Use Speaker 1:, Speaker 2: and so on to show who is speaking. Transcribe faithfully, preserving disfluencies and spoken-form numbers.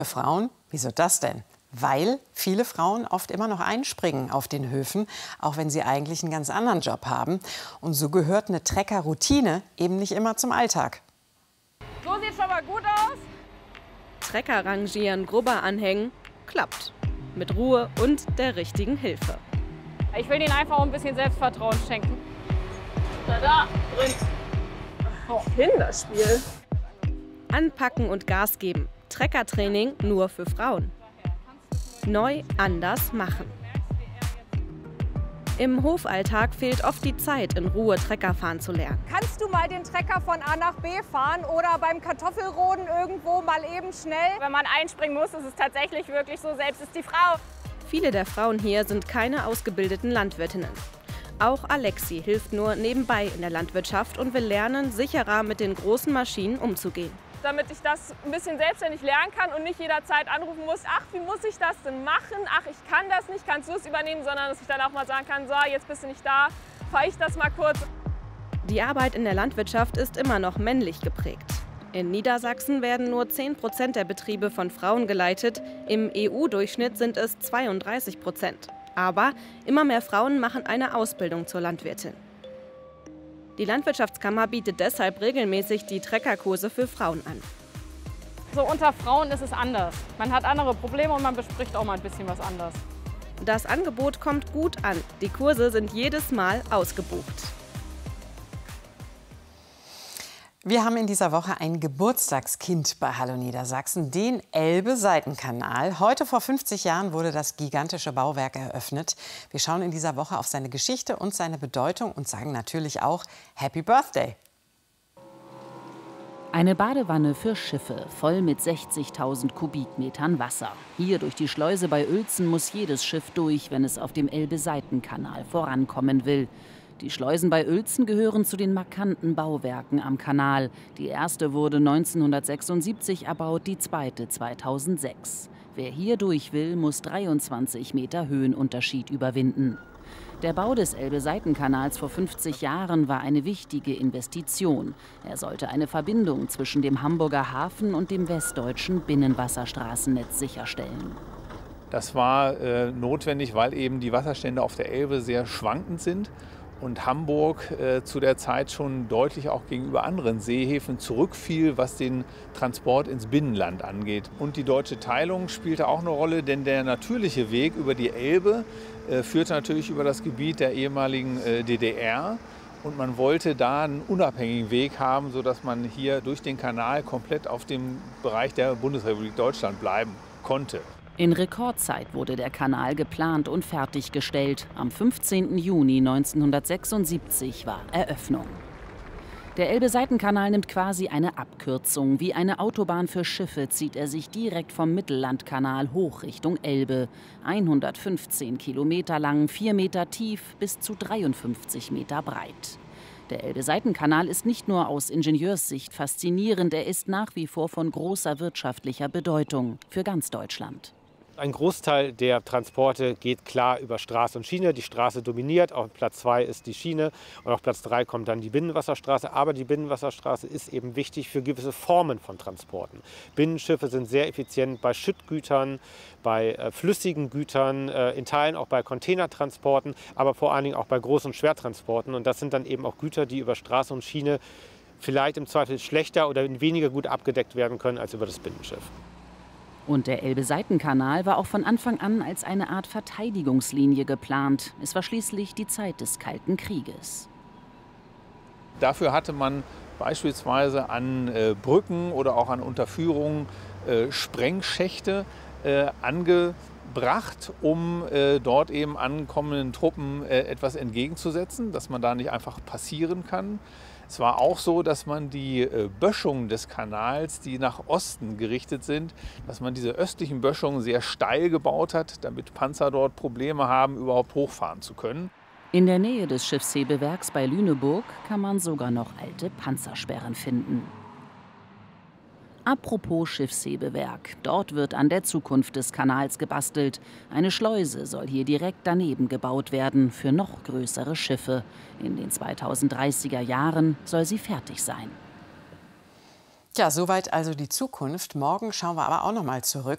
Speaker 1: Frauen? Wieso das denn? Weil viele Frauen oft immer noch einspringen auf den Höfen, auch wenn sie eigentlich einen ganz anderen Job haben. Und so gehört eine Trecker-Routine eben nicht immer zum Alltag.
Speaker 2: So sieht schon mal gut aus.
Speaker 3: Trecker rangieren, Grubber anhängen, klappt. Mit Ruhe und der richtigen Hilfe.
Speaker 2: Ich will ihnen einfach ein bisschen Selbstvertrauen schenken. Da, da, drin. Oh, Kinderspiel.
Speaker 3: Anpacken und Gas geben. Treckertraining nur für Frauen. Neu, anders machen. Im Hofalltag fehlt oft die Zeit, in Ruhe Trecker fahren zu lernen.
Speaker 4: Kannst du mal den Trecker von A nach B fahren oder beim Kartoffelroden irgendwo mal eben schnell?
Speaker 2: Wenn man einspringen muss, ist es tatsächlich wirklich so, selbst ist die Frau.
Speaker 3: Viele der Frauen hier sind keine ausgebildeten Landwirtinnen. Auch Alexi hilft nur nebenbei in der Landwirtschaft und will lernen, sicherer mit den großen Maschinen umzugehen.
Speaker 2: Damit ich das ein bisschen selbstständig lernen kann und nicht jederzeit anrufen muss, ach, wie muss ich das denn machen? Ach, ich kann das nicht, kannst du es übernehmen? Sondern dass ich dann auch mal sagen kann, so, jetzt bist du nicht da, fahre ich das mal kurz.
Speaker 3: Die Arbeit in der Landwirtschaft ist immer noch männlich geprägt. In Niedersachsen werden nur zehn Prozent der Betriebe von Frauen geleitet, im E U-Durchschnitt sind es zweiunddreißig Prozent. Aber immer mehr Frauen machen eine Ausbildung zur Landwirtin. Die Landwirtschaftskammer bietet deshalb regelmäßig die Treckerkurse für Frauen an.
Speaker 2: So unter Frauen ist es anders. Man hat andere Probleme und man bespricht auch mal ein bisschen was anderes.
Speaker 3: Das Angebot kommt gut an. Die Kurse sind jedes Mal ausgebucht.
Speaker 1: Wir haben in dieser Woche ein Geburtstagskind bei Hallo Niedersachsen, den Elbe-Seitenkanal. Heute vor fünfzig Jahren wurde das gigantische Bauwerk eröffnet. Wir schauen in dieser Woche auf seine Geschichte und seine Bedeutung und sagen natürlich auch Happy Birthday.
Speaker 5: Eine Badewanne für Schiffe, voll mit sechzigtausend Kubikmetern Wasser. Hier durch die Schleuse bei Uelzen muss jedes Schiff durch, wenn es auf dem Elbe-Seitenkanal vorankommen will. Die Schleusen bei Uelzen gehören zu den markanten Bauwerken am Kanal. Die erste wurde neunzehnhundertsechsundsiebzig erbaut, die zweite zweitausendsechs. Wer hier durch will, muss dreiundzwanzig Meter Höhenunterschied überwinden. Der Bau des Elbe-Seitenkanals vor fünfzig Jahren war eine wichtige Investition. Er sollte eine Verbindung zwischen dem Hamburger Hafen und dem westdeutschen Binnenwasserstraßennetz sicherstellen.
Speaker 6: Das war äh, notwendig, weil eben die Wasserstände auf der Elbe sehr schwankend sind. Und Hamburg äh, zu der Zeit schon deutlich auch gegenüber anderen Seehäfen zurückfiel, was den Transport ins Binnenland angeht. Und die deutsche Teilung spielte auch eine Rolle, denn der natürliche Weg über die Elbe äh, führte natürlich über das Gebiet der ehemaligen äh, D D R. Und man wollte da einen unabhängigen Weg haben, sodass man hier durch den Kanal komplett auf dem Bereich der Bundesrepublik Deutschland bleiben konnte.
Speaker 5: In Rekordzeit wurde der Kanal geplant und fertiggestellt. Am fünfzehnten Juni neunzehnhundertsechsundsiebzig war Eröffnung. Der Elbe-Seitenkanal nimmt quasi eine Abkürzung. Wie eine Autobahn für Schiffe zieht er sich direkt vom Mittellandkanal hoch Richtung Elbe. hundertfünfzehn Kilometer lang, vier Meter tief, bis zu dreiundfünfzig Meter breit. Der Elbe-Seitenkanal ist nicht nur aus Ingenieurssicht faszinierend, er ist nach wie vor von großer wirtschaftlicher Bedeutung für ganz Deutschland.
Speaker 7: Ein Großteil der Transporte geht klar über Straße und Schiene. Die Straße dominiert, auf Platz zwei ist die Schiene und auf Platz drei kommt dann die Binnenwasserstraße. Aber die Binnenwasserstraße ist eben wichtig für gewisse Formen von Transporten. Binnenschiffe sind sehr effizient bei Schüttgütern, bei äh, flüssigen Gütern, äh, in Teilen auch bei Containertransporten, aber vor allen Dingen auch bei Groß- und Schwertransporten. Und das sind dann eben auch Güter, die über Straße und Schiene vielleicht im Zweifel schlechter oder weniger gut abgedeckt werden können als über das Binnenschiff.
Speaker 5: Und der Elbe-Seitenkanal war auch von Anfang an als eine Art Verteidigungslinie geplant. Es war schließlich die Zeit des Kalten Krieges.
Speaker 6: Dafür hatte man beispielsweise an äh, Brücken oder auch an Unterführungen äh, Sprengschächte äh, angebracht, um äh, dort eben ankommenden Truppen äh, etwas entgegenzusetzen, dass man da nicht einfach passieren kann. Es war auch so, dass man die Böschungen des Kanals, die nach Osten gerichtet sind, dass man diese östlichen Böschungen sehr steil gebaut hat, damit Panzer dort Probleme haben, überhaupt hochfahren zu können.
Speaker 5: In der Nähe des Schiffshebewerks bei Lüneburg kann man sogar noch alte Panzersperren finden. Apropos Schiffshebewerk, dort wird an der Zukunft des Kanals gebastelt. Eine Schleuse soll hier direkt daneben gebaut werden für noch größere Schiffe. In den zweitausenddreißiger Jahren soll sie fertig sein.
Speaker 1: Ja, soweit also die Zukunft. Morgen schauen wir aber auch noch mal zurück.